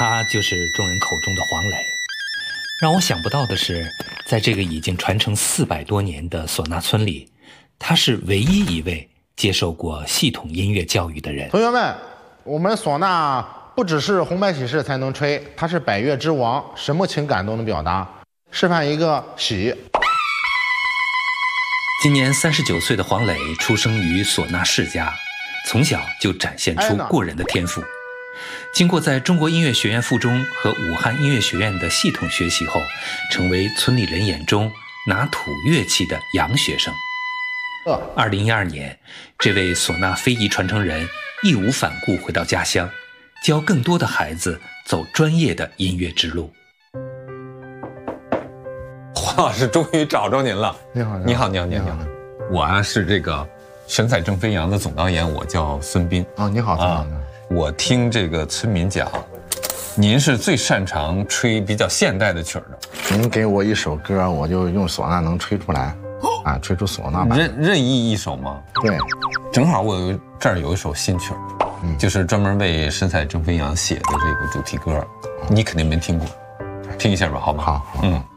他就是众人口中的黄磊。让我想不到的是，在这个已经传承400多年的唢呐村里，他是唯一一位接受过系统音乐教育的人。 同学们，我们唢呐不只是红白喜事才能吹，它是百乐之王，什么情感都能表达。示范一个喜。 今年39岁的黄磊出生于唢呐世家，从小就展现出过人的天赋。经过在中国音乐学院附中和武汉音乐学院的系统学习后，成为村里人眼中拿土乐器的洋学生。2012年，这位唢呐非遗传承人义无反顾回到家乡，教更多的孩子走专业的音乐之路。 黄老师终于找着您了。 你好。 我啊是这个神采正飞扬的总导演，我叫孙斌。 哦，你好，孙导演。 我听这个村民讲，您是最擅长吹比较现代的曲儿的。 您给我一首歌，我就用唢呐能吹出来，啊，吹出唢呐版。 任意一首吗？ 对， 正好我这儿有一首新曲儿，就是专门为神采正飞扬写的这个主题歌，你肯定没听过，听一下吧，好吗？ 好。